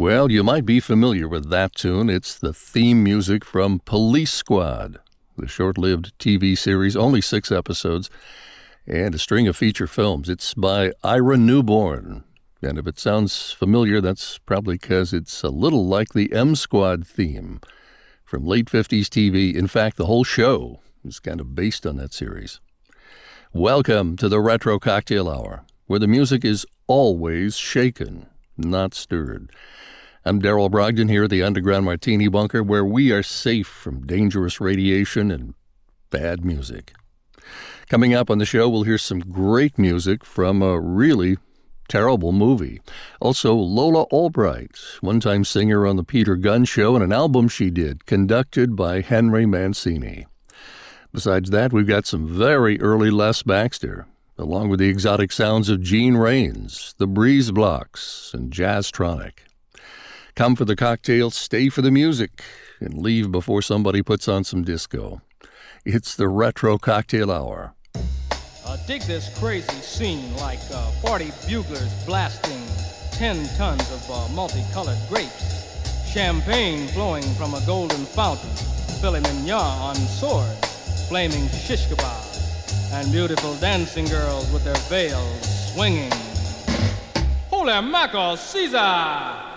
Well, you might be familiar with that tune. It's the theme music from Police Squad, the short-lived TV series, only 6 episodes, and a string of feature films. It's by Ira Newborn. And if it sounds familiar, that's probably because it's a little like the M Squad theme from late 50s TV. In fact, the whole show is kind of based on that series. Welcome to the Retro Cocktail Hour, where the music is always shaken, not stirred. I'm Daryl Brogdon here at the Underground Martini Bunker, where we are safe from dangerous radiation and bad music. Coming up on the show, we'll hear some great music from a really terrible movie. Also, Lola Albright, one-time singer on the Peter Gunn Show, and an album she did, conducted by Henry Mancini. Besides that, we've got some very early Les Baxter, along with the exotic sounds of Gene Rains, the Breeze Blocks, and Jazztronic. Come for the cocktail, stay for the music, and leave before somebody puts on some disco. It's the Retro Cocktail Hour. Dig this crazy scene like 40 buglers blasting 10 tons of multicolored grapes, champagne flowing from a golden fountain, filet mignon on swords, flaming shish kebabs, and beautiful dancing girls with their veils swinging. Holy mackerel, Caesar!